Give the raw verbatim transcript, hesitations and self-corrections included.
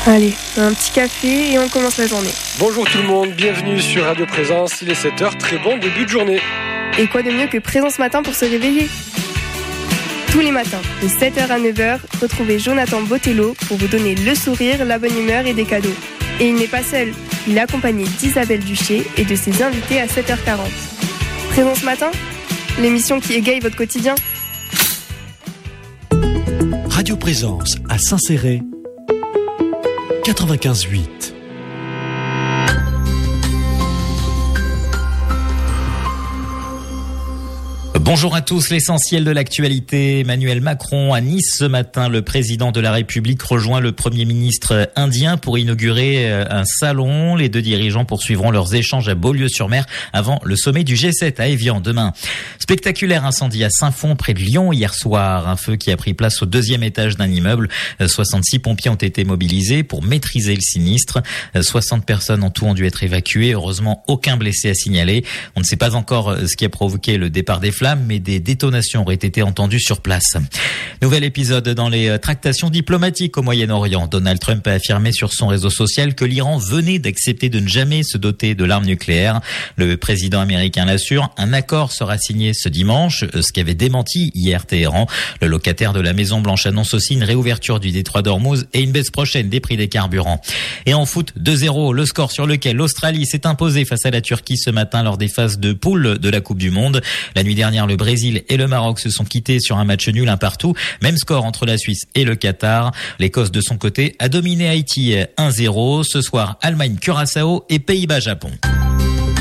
Allez, un petit café et on commence la journée. Bonjour tout le monde, bienvenue sur Radio Présence, il est sept heures, très bon début de journée. Et quoi de mieux que Présence Matin pour se réveiller ? Tous les matins, de sept heures à neuf heures, retrouvez Jonathan Botello pour vous donner le sourire, la bonne humeur et des cadeaux. Et il n'est pas seul, il est accompagné d'Isabelle Duché et de ses invités à sept heures quarante. Présence Matin, l'émission qui égaye votre quotidien. Radio Présence à Saint-Céré, quatre-vingt-quinze huit. Bonjour à tous, l'essentiel de l'actualité. Emmanuel Macron à Nice ce matin. Le président de la République rejoint le Premier ministre indien pour inaugurer un salon. Les deux dirigeants poursuivront leurs échanges à Beaulieu-sur-Mer avant le sommet du G sept à Évian demain. Spectaculaire incendie à Saint-Fond près de Lyon hier soir. Un feu qui a pris place au deuxième étage d'un immeuble. soixante-six pompiers ont été mobilisés pour maîtriser le sinistre. soixante personnes en tout ont dû être évacuées. Heureusement, aucun blessé à signaler. On ne sait pas encore ce qui a provoqué le départ des flammes, mais des détonations auraient été entendues sur place. Nouvel épisode dans les tractations diplomatiques au Moyen-Orient. Donald Trump a affirmé sur son réseau social que l'Iran venait d'accepter de ne jamais se doter de l'arme nucléaire. Le président américain l'assure, un accord sera signé ce dimanche, ce qu'avait démenti hier Téhéran. Le locataire de la Maison-Blanche annonce aussi une réouverture du détroit d'Ormuz et une baisse prochaine des prix des carburants. Et en foot, deux zéro, le score sur lequel l'Australie s'est imposée face à la Turquie ce matin lors des phases de poule de la Coupe du Monde. La nuit dernière, le Brésil et le Maroc se sont quittés sur un match nul un partout. Même score entre la Suisse et le Qatar. L'Écosse, de son côté, a dominé Haïti un zéro. Ce soir, Allemagne, Curaçao et Pays-Bas, Japon.